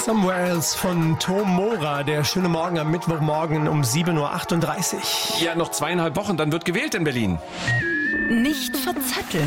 Somewhere Else von Tom Mora. Der schöne Morgen am Mittwochmorgen um 7.38 Uhr. Ja, noch 2,5 Wochen, dann wird gewählt in Berlin. Nicht verzetteln.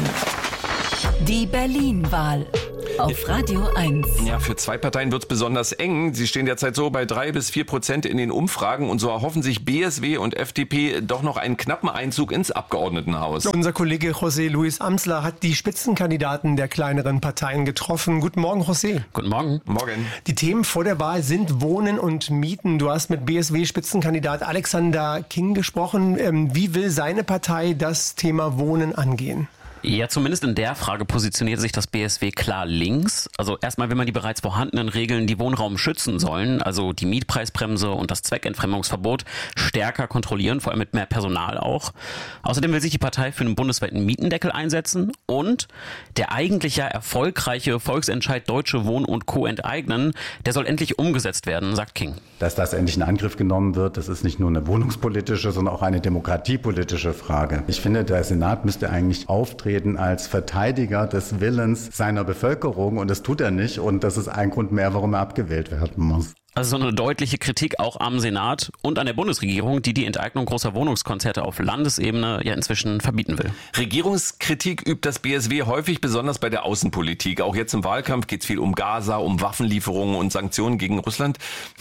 Die Berlin-Wahl auf Radio 1. Ja, für zwei Parteien wird's besonders eng. Sie stehen derzeit so bei 3-4% in den Umfragen und so erhoffen sich BSW und FDP doch noch einen knappen Einzug ins Abgeordnetenhaus. Unser Kollege José Luis Amsler hat die Spitzenkandidaten der kleineren Parteien getroffen. Guten Morgen, José. Guten Morgen. Morgen. Die Themen vor der Wahl sind Wohnen und Mieten. Du hast mit BSW-Spitzenkandidat Alexander King gesprochen. Wie will seine Partei das Thema Wohnen angehen? Ja, zumindest in der Frage positioniert sich das BSW klar links. Also erstmal will man die bereits vorhandenen Regeln, die Wohnraum schützen sollen, also die Mietpreisbremse und das Zweckentfremdungsverbot, stärker kontrollieren, vor allem mit mehr Personal auch. Außerdem will sich die Partei für einen bundesweiten Mietendeckel einsetzen und der eigentlich ja erfolgreiche Volksentscheid Deutsche Wohnen und Co. enteignen, der soll endlich umgesetzt werden, sagt King. Dass das endlich in Angriff genommen wird, das ist nicht nur eine wohnungspolitische, sondern auch eine demokratiepolitische Frage. Ich finde, der Senat müsste eigentlich auftreten als Verteidiger des Willens seiner Bevölkerung und das tut er nicht und das ist ein Grund mehr, warum er abgewählt werden muss. Also so eine deutliche Kritik auch am Senat und an der Bundesregierung, die die Enteignung großer Wohnungskonzerte auf Landesebene ja inzwischen verbieten will. Regierungskritik übt das BSW häufig, besonders bei der Außenpolitik. Auch jetzt im Wahlkampf geht es viel um Gaza, um Waffenlieferungen und Sanktionen gegen Russland.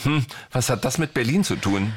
Was hat das mit Berlin zu tun?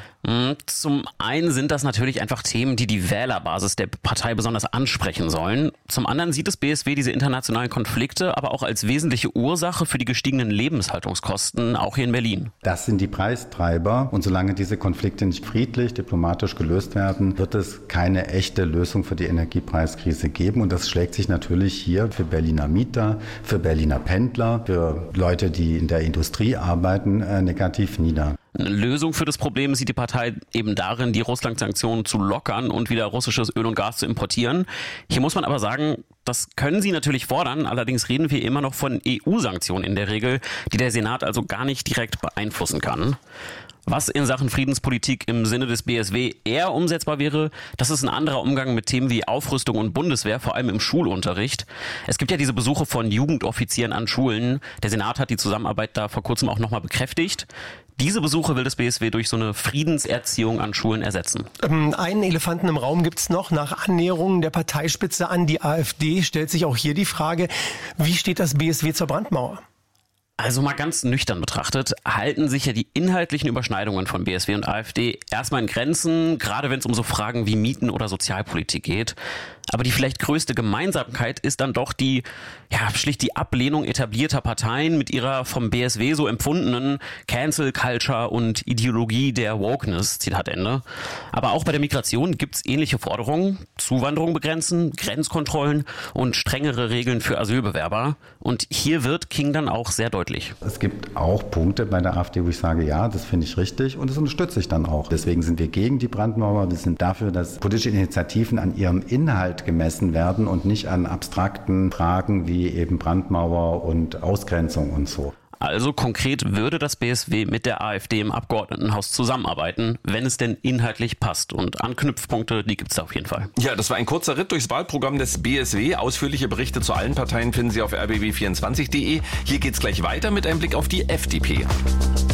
Zum einen sind das natürlich einfach Themen, die die Wählerbasis der Partei besonders ansprechen sollen. Zum anderen sieht das BSW diese internationalen Konflikte aber auch als wesentliche Ursache für die gestiegenen Lebenshaltungskosten, auch hier in Berlin. Das sind die Preistreiber und solange diese Konflikte nicht friedlich, diplomatisch gelöst werden, wird es keine echte Lösung für die Energiepreiskrise geben. Und das schlägt sich natürlich hier für Berliner Mieter, für Berliner Pendler, für Leute, die in der Industrie arbeiten, negativ nieder. Eine Lösung für das Problem sieht die Partei eben darin, die Russland-Sanktionen zu lockern und wieder russisches Öl und Gas zu importieren. Hier muss man aber sagen, das können sie natürlich fordern, allerdings reden wir immer noch von EU-Sanktionen in der Regel, die der Senat also gar nicht direkt beeinflussen kann. Was in Sachen Friedenspolitik im Sinne des BSW eher umsetzbar wäre, das ist ein anderer Umgang mit Themen wie Aufrüstung und Bundeswehr, vor allem im Schulunterricht. Es gibt ja diese Besuche von Jugendoffizieren an Schulen. Der Senat hat die Zusammenarbeit da vor kurzem auch nochmal bekräftigt. Diese Besuche will das BSW durch so eine Friedenserziehung an Schulen ersetzen. Einen Elefanten im Raum gibt's noch. Nach Annäherung der Parteispitze an die AfD stellt sich auch hier die Frage, wie steht das BSW zur Brandmauer? Also mal ganz nüchtern betrachtet, halten sich ja die inhaltlichen Überschneidungen von BSW und AfD erstmal in Grenzen, gerade wenn es um so Fragen wie Mieten oder Sozialpolitik geht. Aber die vielleicht größte Gemeinsamkeit ist dann doch schlicht die Ablehnung etablierter Parteien mit ihrer vom BSW so empfundenen Cancel Culture und Ideologie der Wokeness, Zitat Ende. Aber auch bei der Migration gibt's ähnliche Forderungen. Zuwanderung begrenzen, Grenzkontrollen und strengere Regeln für Asylbewerber. Und hier wird King dann auch sehr deutlich. Es gibt auch Punkte bei der AfD, wo ich sage, ja, das finde ich richtig und das unterstütze ich dann auch. Deswegen sind wir gegen die Brandmauer. Wir sind dafür, dass politische Initiativen an ihrem Inhalt gemessen werden und nicht an abstrakten Fragen wie eben Brandmauer und Ausgrenzung und so. Also konkret würde das BSW mit der AfD im Abgeordnetenhaus zusammenarbeiten, wenn es denn inhaltlich passt. Und Anknüpfpunkte, die gibt's da auf jeden Fall. Ja, das war ein kurzer Ritt durchs Wahlprogramm des BSW. Ausführliche Berichte zu allen Parteien finden Sie auf rbb24.de. Hier geht's gleich weiter mit einem Blick auf die FDP.